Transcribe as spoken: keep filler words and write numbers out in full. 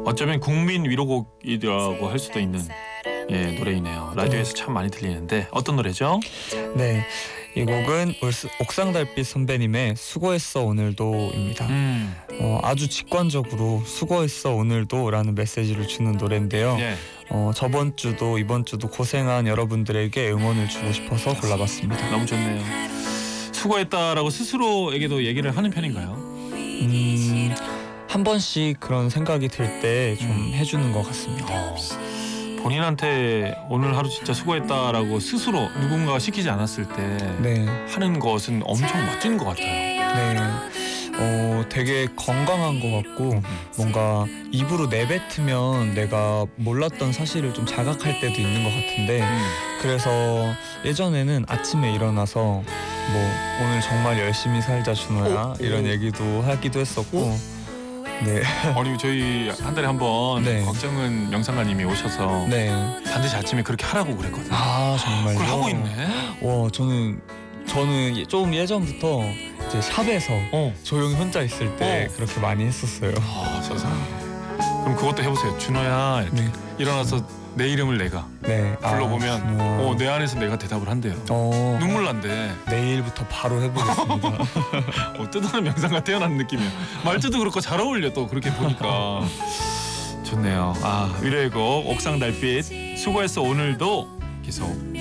어쩌면 국민 위로곡이라고 할 수도 있는 예, 노래이네요. 라디오에서 참 많이 들리는데 어떤 노래죠? 네, 이 곡은 옥상달빛 선배님의 수고했어 오늘도입니다. 음. 어, 아주 직관적으로 수고했어 오늘도라는 메시지를 주는 노래인데요. 예. 어, 저번 주도 이번 주도 고생한 여러분들에게 응원을 주고 싶어서 골라봤습니다. 너무 좋네요. 수고했다라고 스스로에게도 얘기를 하는 편인가요? 음, 한 번씩 그런 생각이 들 때 좀 음. 해주는 것 같습니다. 어, 본인한테 오늘 하루 진짜 수고했다라고 스스로 누군가가 시키지 않았을 때 네, 하는 것은 엄청 멋진 것 같아요. 네, 어, 되게 건강한 것 같고 뭔가 입으로 내뱉으면 내가 몰랐던 사실을 좀 자각할 때도 있는 것 같은데 음. 그래서 예전에는 아침에 일어나서 뭐 오늘 정말 열심히 살자 준호야 오, 이런 오. 얘기도 하기도 했었고 네, 아니 저희 한 달에 한 번 네. 곽정은 명상가님이 오셔서 네. 반드시 아침에 그렇게 하라고 그랬거든요. 아 정말요? 그걸 하고 있네. 와 저는 저는 예- 좀 예전부터 이제 샵에서 어. 조용히 혼자 있을 때 어. 그렇게 많이 했었어요. 아 세상에. 그럼 그것도 해보세요. 준호야 이렇게 네, 일어나서 내 이름을 내가 네. 불러보면 아, 준호야. 어, 내 안에서 내가 대답을 한대요. 어, 눈물 난대. 내일부터 바로 해보겠습니다. 어, 뜻하는 명상가 태어난 느낌이야. 말투도 그렇고 잘 어울려 또 그렇게 보니까. 좋네요. 아 위로의 곡 옥상 달빛 수고했어 오늘도 계속